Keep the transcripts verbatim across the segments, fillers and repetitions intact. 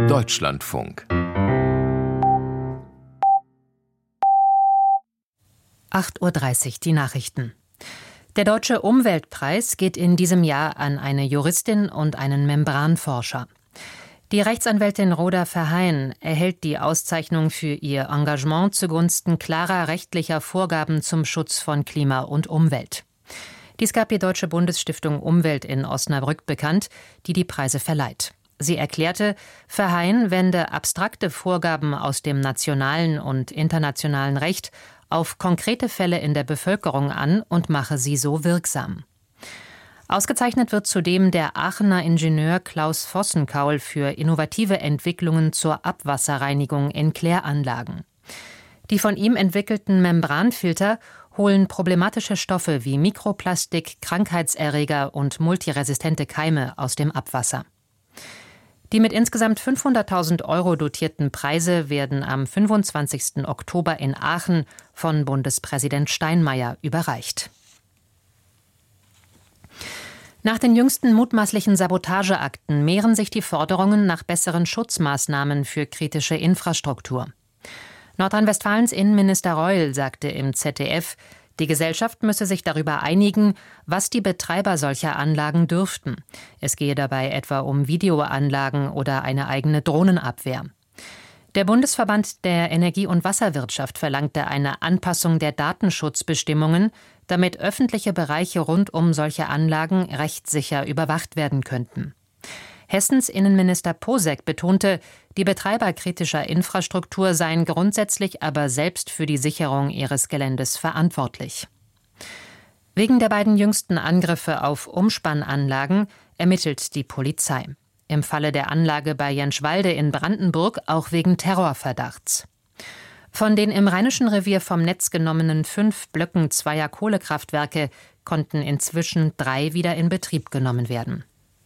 Deutschlandfunk. acht Uhr dreißig, die Nachrichten. Der Deutsche Umweltpreis geht in diesem Jahr an eine Juristin und einen Membranforscher. Die Rechtsanwältin Rhoda Verheyen erhält die Auszeichnung für ihr Engagement zugunsten klarer rechtlicher Vorgaben zum Schutz von Klima und Umwelt. Dies gab die Deutsche Bundesstiftung Umwelt in Osnabrück bekannt, die die Preise verleiht. Sie erklärte, Verheyen wende abstrakte Vorgaben aus dem nationalen und internationalen Recht auf konkrete Fälle in der Bevölkerung an und mache sie so wirksam. Ausgezeichnet wird zudem der Aachener Ingenieur Klaus Vossenkaul für innovative Entwicklungen zur Abwasserreinigung in Kläranlagen. Die von ihm entwickelten Membranfilter holen problematische Stoffe wie Mikroplastik, Krankheitserreger und multiresistente Keime aus dem Abwasser. Die mit insgesamt fünfhunderttausend Euro dotierten Preise werden am fünfundzwanzigsten Oktober in Aachen von Bundespräsident Steinmeier überreicht. Nach den jüngsten mutmaßlichen Sabotageakten mehren sich die Forderungen nach besseren Schutzmaßnahmen für kritische Infrastruktur. Nordrhein-Westfalens Innenminister Reul sagte im Z D F, die Gesellschaft müsse sich darüber einigen, was die Betreiber solcher Anlagen dürften. Es gehe dabei etwa um Videoanlagen oder eine eigene Drohnenabwehr. Der Bundesverband der Energie- und Wasserwirtschaft verlangte eine Anpassung der Datenschutzbestimmungen, damit öffentliche Bereiche rund um solche Anlagen rechtssicher überwacht werden könnten. Hessens Innenminister Posek betonte, die Betreiber kritischer Infrastruktur seien grundsätzlich aber selbst für die Sicherung ihres Geländes verantwortlich. Wegen der beiden jüngsten Angriffe auf Umspannanlagen ermittelt die Polizei. Im Falle der Anlage bei Jenschwalde in Brandenburg auch wegen Terrorverdachts. Von den im Rheinischen Revier vom Netz genommenen fünf Blöcken zweier Kohlekraftwerke konnten inzwischen drei wieder in Betrieb genommen werden.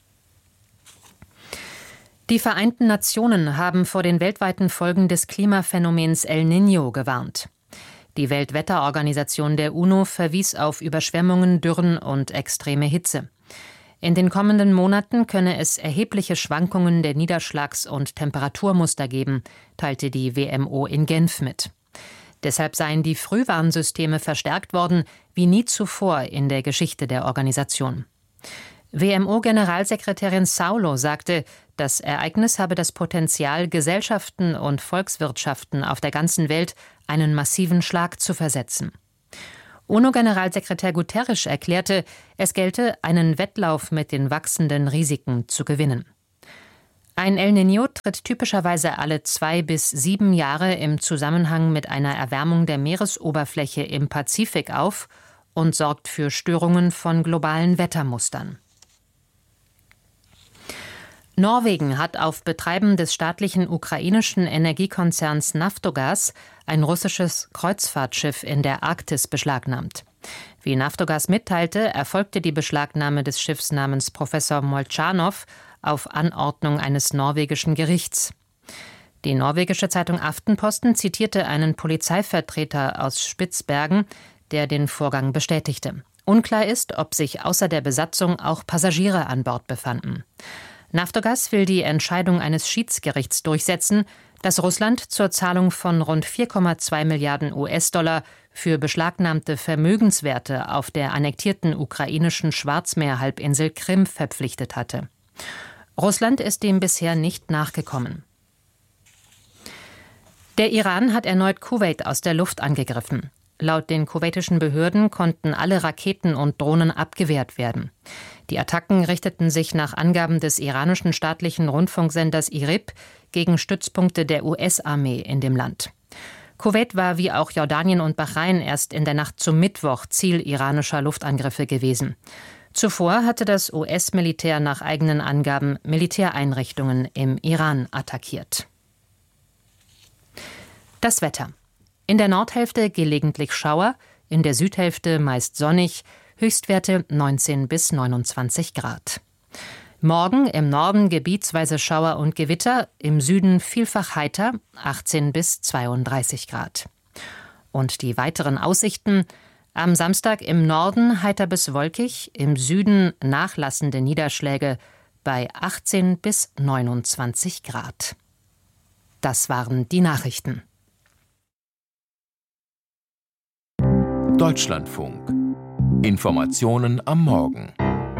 Die Vereinten Nationen haben vor den weltweiten Folgen des Klimaphänomens El Niño gewarnt. Die Weltwetterorganisation der UNO verwies auf Überschwemmungen, Dürren und extreme Hitze. In den kommenden Monaten könne es erhebliche Schwankungen der Niederschlags- und Temperaturmuster geben, teilte die W M O in Genf mit. Deshalb seien die Frühwarnsysteme verstärkt worden, wie nie zuvor in der Geschichte der Organisation. W M O-Generalsekretärin Saulo sagte, das Ereignis habe das Potenzial, Gesellschaften und Volkswirtschaften auf der ganzen Welt einen massiven Schlag zu versetzen. UNO-Generalsekretär Guterres erklärte, es gelte, einen Wettlauf mit den wachsenden Risiken zu gewinnen. Ein El Niño tritt typischerweise alle zwei bis sieben Jahre im Zusammenhang mit einer Erwärmung der Meeresoberfläche im Pazifik auf und sorgt für Störungen von globalen Wettermustern. Norwegen hat auf Betreiben des staatlichen ukrainischen Energiekonzerns Naftogaz ein russisches Kreuzfahrtschiff in der Arktis beschlagnahmt. Wie Naftogaz mitteilte, erfolgte die Beschlagnahme des Schiffs namens Professor Molchanov auf Anordnung eines norwegischen Gerichts. Die norwegische Zeitung Aftenposten zitierte einen Polizeivertreter aus Spitzbergen, der den Vorgang bestätigte. Unklar ist, ob sich außer der Besatzung auch Passagiere an Bord befanden. Naftogaz will die Entscheidung eines Schiedsgerichts durchsetzen, das Russland zur Zahlung von rund vier Komma zwei Milliarden U S-Dollar für beschlagnahmte Vermögenswerte auf der annektierten ukrainischen Schwarzmeerhalbinsel Krim verpflichtet hatte. Russland ist dem bisher nicht nachgekommen. Der Iran hat erneut Kuwait aus der Luft angegriffen. Laut den kuwaitischen Behörden konnten alle Raketen und Drohnen abgewehrt werden. Die Attacken richteten sich nach Angaben des iranischen staatlichen Rundfunksenders I R I B gegen Stützpunkte der U S-Armee in dem Land. Kuwait war wie auch Jordanien und Bahrain erst in der Nacht zum Mittwoch Ziel iranischer Luftangriffe gewesen. Zuvor hatte das U S-Militär nach eigenen Angaben Militäreinrichtungen im Iran attackiert. Das Wetter. In der Nordhälfte gelegentlich Schauer, in der Südhälfte meist sonnig, Höchstwerte neunzehn bis neunundzwanzig Grad. Morgen im Norden gebietsweise Schauer und Gewitter, im Süden vielfach heiter, achtzehn bis zweiunddreißig Grad. Und die weiteren Aussichten: am Samstag im Norden heiter bis wolkig, im Süden nachlassende Niederschläge bei achtzehn bis neunundzwanzig Grad. Das waren die Nachrichten. Deutschlandfunk. Informationen am Morgen.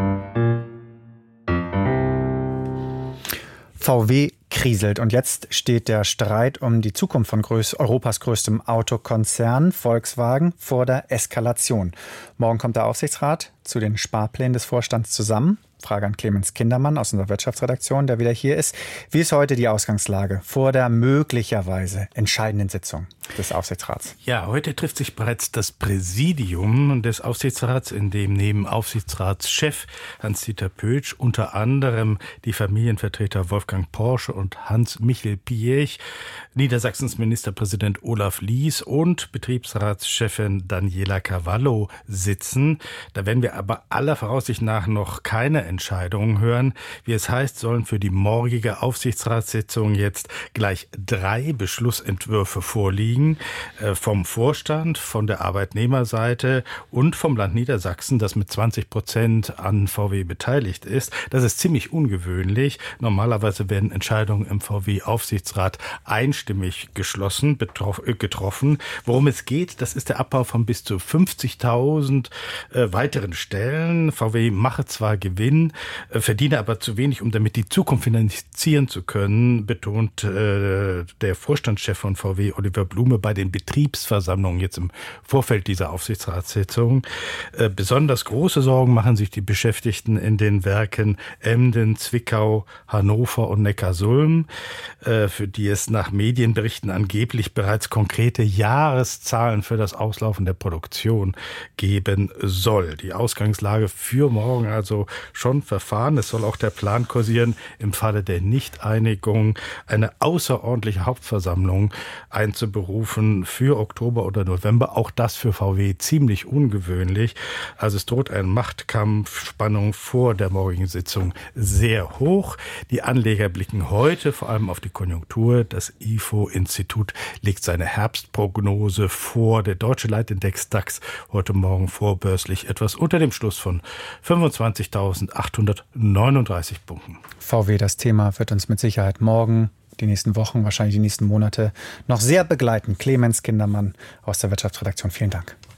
V W kriselt und jetzt steht der Streit um die Zukunft von größ- Europas größtem Autokonzern Volkswagen vor der Eskalation. Morgen kommt der Aufsichtsrat zu den Sparplänen des Vorstands zusammen. Frage an Clemens Kindermann aus unserer Wirtschaftsredaktion, der wieder hier ist. Wie ist heute die Ausgangslage vor der möglicherweise entscheidenden Sitzung des Aufsichtsrats? Ja, heute trifft sich bereits das Präsidium des Aufsichtsrats, in dem neben Aufsichtsratschef Hans-Dieter Pötsch unter anderem die Familienvertreter Wolfgang Porsche und Hans-Michel Piech, Niedersachsens Ministerpräsident Olaf Lies und Betriebsratschefin Daniela Cavallo sitzen. Da werden wir aber aller Voraussicht nach noch keine Entscheidungen hören. Wie es heißt, sollen für die morgige Aufsichtsratssitzung jetzt gleich drei Beschlussentwürfe vorliegen. Äh, vom Vorstand, von der Arbeitnehmerseite und vom Land Niedersachsen, das mit zwanzig Prozent an V W beteiligt ist. Das ist ziemlich ungewöhnlich. Normalerweise werden Entscheidungen im V W-Aufsichtsrat einstimmig geschlossen, betroff, äh, getroffen. Worum es geht, das ist der Abbau von bis zu fünfzigtausend äh, weiteren Stellen. V W mache zwar Gewinn, verdiene aber zu wenig, um damit die Zukunft finanzieren zu können, betont äh, der Vorstandschef von V W, Oliver Blume, bei den Betriebsversammlungen jetzt im Vorfeld dieser Aufsichtsratssitzung. Äh, besonders große Sorgen machen sich die Beschäftigten in den Werken Emden, Zwickau, Hannover und Neckarsulm, äh, für die es nach Medienberichten angeblich bereits konkrete Jahreszahlen für das Auslaufen der Produktion geben soll. Die Ausgangslage für morgen also schon verfahren. Es soll auch der Plan kursieren, im Falle der Nichteinigung eine außerordentliche Hauptversammlung einzuberufen für Oktober oder November. Auch das für V W ziemlich ungewöhnlich. Also es droht ein Machtkampf, Spannung vor der morgigen Sitzung sehr hoch. Die Anleger blicken heute vor allem auf die Konjunktur. Das I F O-Institut legt seine Herbstprognose vor. Der deutsche Leitindex DAX heute Morgen vorbörslich etwas unter dem Schluss von fünfundzwanzigtausendachthundertneununddreißig Punkten. V W, das Thema wird uns mit Sicherheit morgen, die nächsten Wochen, wahrscheinlich die nächsten Monate noch sehr begleiten. Clemens Kindermann aus der Wirtschaftsredaktion, vielen Dank.